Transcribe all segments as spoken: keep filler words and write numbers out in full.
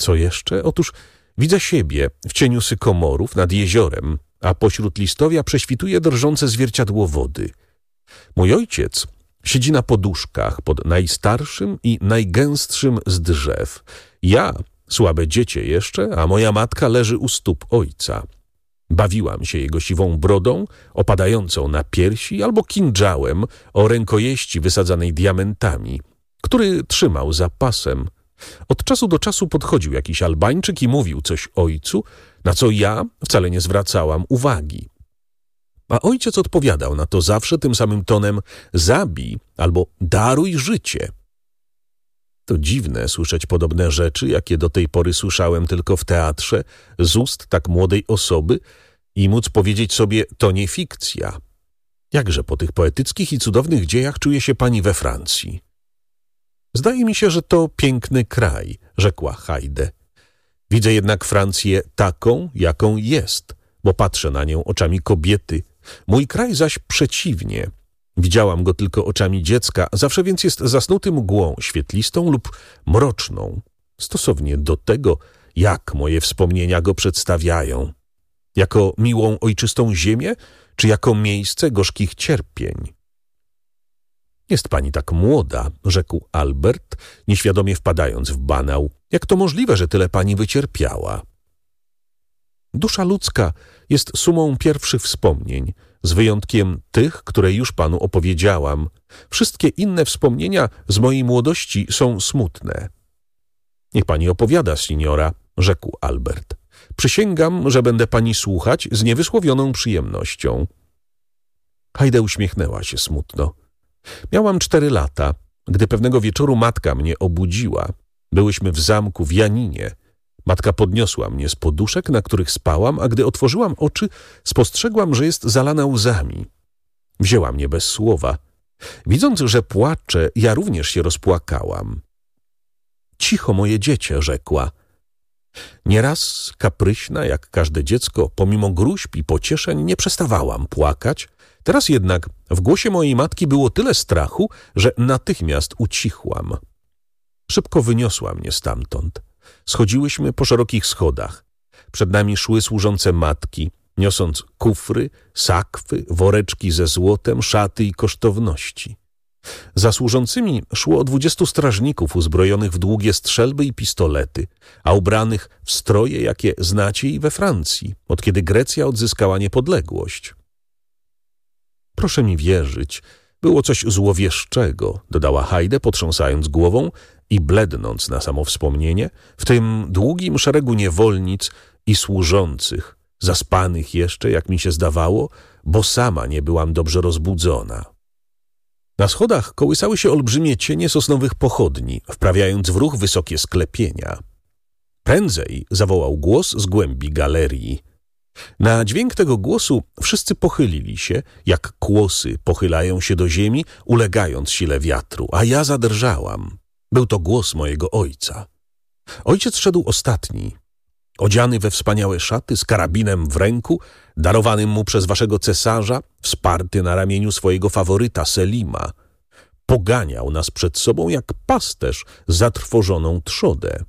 co jeszcze? Otóż widzę siebie w cieniu sykomorów nad jeziorem, a pośród listowia prześwituje drżące zwierciadło wody. Mój ojciec siedzi na poduszkach pod najstarszym i najgęstszym z drzew. Ja, słabe dziecię jeszcze, a moja matka leży u stóp ojca. Bawiłam się jego siwą brodą, opadającą na piersi, albo kindżałem o rękojeści wysadzanej diamentami, który trzymał za pasem. Od czasu do czasu podchodził jakiś Albańczyk i mówił coś ojcu, na co ja wcale nie zwracałam uwagi. A ojciec odpowiadał na to zawsze tym samym tonem: zabij albo daruj życie. To dziwne słyszeć podobne rzeczy, jakie do tej pory słyszałem tylko w teatrze, z ust tak młodej osoby i móc powiedzieć sobie: to nie fikcja. Jakże po tych poetyckich i cudownych dziejach czuje się pani we Francji? Zdaje mi się, że to piękny kraj, rzekła Hajde. Widzę jednak Francję taką, jaką jest, bo patrzę na nią oczami kobiety. Mój kraj zaś przeciwnie. Widziałam go tylko oczami dziecka, zawsze więc jest zasnuty mgłą świetlistą lub mroczną, stosownie do tego, jak moje wspomnienia go przedstawiają. Jako miłą ojczystą ziemię, czy jako miejsce gorzkich cierpień? Jest pani tak młoda, rzekł Albert, nieświadomie wpadając w banał. Jak to możliwe, że tyle pani wycierpiała? Dusza ludzka jest sumą pierwszych wspomnień, z wyjątkiem tych, które już panu opowiedziałam. Wszystkie inne wspomnienia z mojej młodości są smutne. Niech pani opowiada, signora, rzekł Albert. Przysięgam, że będę pani słuchać z niewysłowioną przyjemnością. Hajde uśmiechnęła się smutno. Miałam cztery lata, gdy pewnego wieczoru matka mnie obudziła. Byłyśmy w zamku w Janinie. Matka podniosła mnie z poduszek, na których spałam, a gdy otworzyłam oczy, spostrzegłam, że jest zalana łzami. Wzięła mnie bez słowa. Widząc, że płaczę, ja również się rozpłakałam. Cicho, moje dziecię, rzekła. Nieraz, kapryśna, jak każde dziecko, pomimo gróźb i pocieszeń, nie przestawałam płakać. Teraz jednak w głosie mojej matki było tyle strachu, że natychmiast ucichłam. Szybko wyniosła mnie stamtąd. Schodziłyśmy po szerokich schodach. Przed nami szły służące matki, niosąc kufry, sakwy, woreczki ze złotem, szaty i kosztowności. Za służącymi szło dwudziestu strażników uzbrojonych w długie strzelby i pistolety, a ubranych w stroje, jakie znacie i we Francji, od kiedy Grecja odzyskała niepodległość. Proszę mi wierzyć, było coś złowieszczego, dodała Hajde, potrząsając głową i blednąc na samo wspomnienie, w tym długim szeregu niewolnic i służących, zaspanych jeszcze, jak mi się zdawało, bo sama nie byłam dobrze rozbudzona. Na schodach kołysały się olbrzymie cienie sosnowych pochodni, wprawiając w ruch wysokie sklepienia. Prędzej zawołał głos z głębi galerii. Na dźwięk tego głosu wszyscy pochylili się, jak kłosy pochylają się do ziemi, ulegając sile wiatru, a ja zadrżałam. Był to głos mojego ojca. Ojciec szedł ostatni, odziany we wspaniałe szaty, z karabinem w ręku, darowanym mu przez waszego cesarza, wsparty na ramieniu swojego faworyta Selima. Poganiał nas przed sobą jak pasterz zatrwożoną trzodę.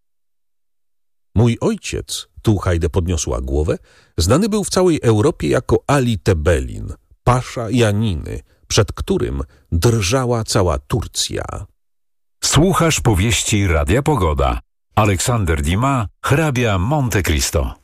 Mój ojciec, tu Hajde podniosła głowę, znany był w całej Europie jako Ali Tebelin, pasza Janiny, przed którym drżała cała Turcja. Słuchasz powieści Radia Pogoda. Aleksander Dima, hrabia Monte Cristo.